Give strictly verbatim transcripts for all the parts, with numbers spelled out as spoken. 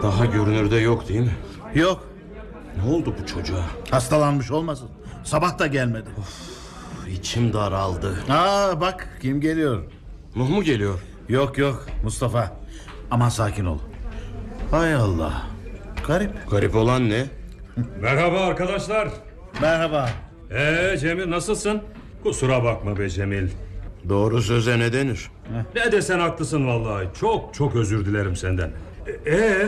Daha görünürde yok değil mi? Yok. Ne oldu bu çocuğa? Hastalanmış olmasın? Sabah da gelmedi. Of, içim daraldı. Aa, bak kim geliyor. Nuh mu geliyor? Yok yok, Mustafa. Aman sakin ol. Hay Allah. Garip. Garip olan ne? Merhaba arkadaşlar. Merhaba. Ee Cemil, nasılsın? Kusura bakma be Cemil. Doğru söze ne denir? Ne desen haklısın vallahi. Çok çok özür dilerim senden. Ee, e,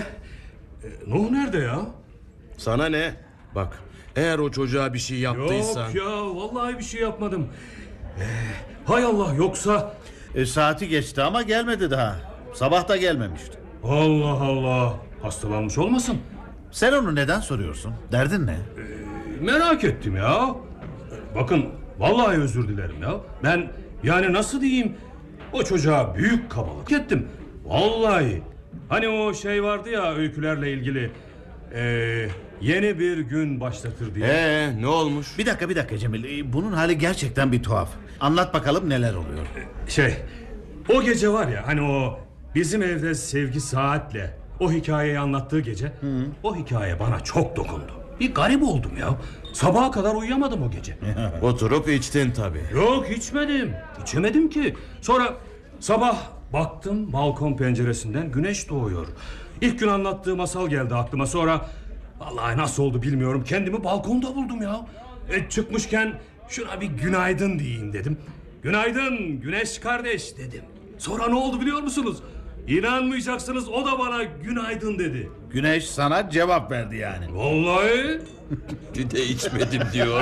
Nuh nerede ya? Sana ne? Bak, eğer o çocuğa bir şey yaptıysan... Yok ya, vallahi bir şey yapmadım. Ee, hay Allah, yoksa... E, saati geçti ama gelmedi daha. Sabah da gelmemişti. Allah Allah. Hastalanmış olmasın? Sen onu neden soruyorsun? Derdin ne? Ee, merak ettim ya. Bakın, vallahi özür dilerim ya. Ben yani nasıl diyeyim, o çocuğa büyük kabalık ettim. Vallahi. Hani o şey vardı ya, öykülerle ilgili. Ee, yeni bir gün başlatır diye. Ee, ne olmuş? Bir dakika bir dakika Cemil. E, bunun hali gerçekten bir tuhaf. Anlat bakalım neler oluyor. Şey, o gece var ya, hani o bizim evde Sevgi Saat'le o hikayeyi anlattığı gece. Hı. O hikaye bana çok dokundu. Bir garip oldum ya. Sabaha kadar uyuyamadım o gece. Oturup içtin tabii. Yok, içmedim. İçemedim ki. Sonra sabah baktım, balkon penceresinden güneş doğuyor. İlk gün anlattığı masal geldi aklıma. Sonra vallahi nasıl oldu bilmiyorum, kendimi balkonda buldum ya. E, çıkmışken şuna bir günaydın diyeyim dedim. Günaydın Güneş kardeş dedim. Sonra ne oldu biliyor musunuz? İnanmayacaksınız, o da bana günaydın dedi. Güneş sana cevap verdi yani. Vallahi. Bir de içmedim diyor.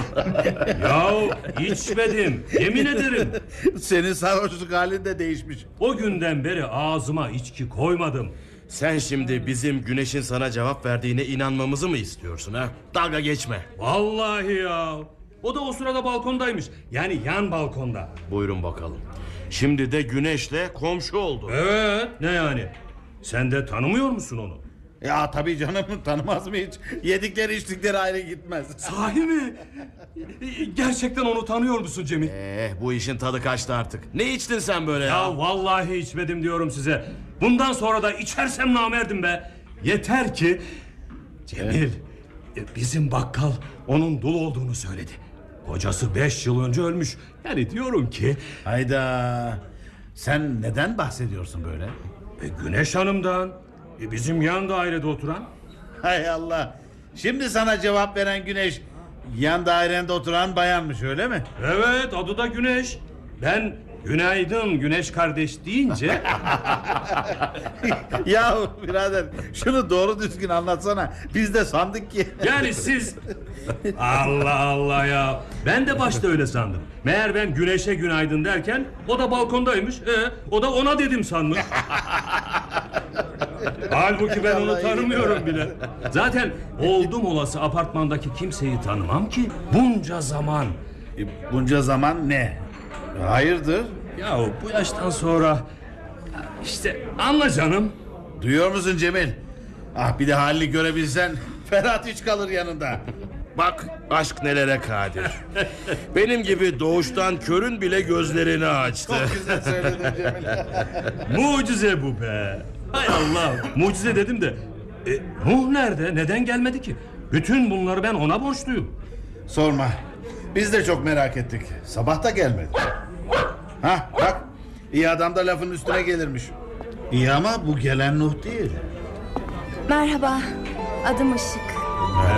Ya içmedim, yemin ederim. Senin sarhoşluk halin de değişmiş. O günden beri ağzıma içki koymadım. Sen şimdi bizim Güneş'in sana cevap verdiğine inanmamızı mı istiyorsun ha? Dalga geçme. Vallahi ya. O da o sırada balkondaymış. Yani yan balkonda. Buyurun bakalım. Şimdi de Güneş'le komşu oldu. Evet, ne yani? Sen de tanımıyor musun onu? Ya tabii canım, tanımaz mı hiç? Yedikleri içtikleri ayrı gitmez. Sahi mi? Gerçekten onu tanıyor musun Cemil? Ee, bu işin tadı kaçtı artık. Ne içtin sen böyle ya? Ya vallahi içmedim diyorum size. Bundan sonra da içersem namerdim be. Yeter ki Cemil, bizim bakkal onun dul olduğunu söyledi. Kocası beş yıl önce ölmüş. Yani diyorum ki... Hayda. Sen neden bahsediyorsun böyle? E, Güneş Hanım'dan. E, bizim yan dairede oturan. Hay Allah. Şimdi sana cevap veren Güneş yan dairende oturan bayanmış, öyle mi? Evet, adı da Güneş. Ben günaydın Güneş kardeş deyince... Ya birader, şunu doğru düzgün anlatsana. Biz de sandık ki... Yani siz... Allah Allah ya. Ben de başta öyle sandım. Meğer ben Güneş'e günaydın derken o da balkondaymış. Ee, o da ona dedim sanmış. Halbuki ben onu tanımıyorum bile. Zaten oldum olası apartmandaki kimseyi tanımam ki. Bunca zaman. E, bunca zaman ne? Hayırdır? Ya bu yaştan sonra... işte anla canım. Duyuyor musun Cemil? Ah, bir de halini görebilsen Ferhat hiç kalır yanında. Bak aşk nelere kadir. Benim gibi doğuştan körün bile gözlerini açtı. Çok güzel söyledin Cemil. Mucize bu be. Hay Allah, mucize dedim de e, Nuh nerede, neden gelmedi ki? Bütün bunları ben ona borçluyum. Sorma. Biz de çok merak ettik. Sabah da gelmedi. Hah bak, iyi adam da lafın üstüne gelirmiş. İyi ama bu gelen Nuh değil. Merhaba, adım Işık.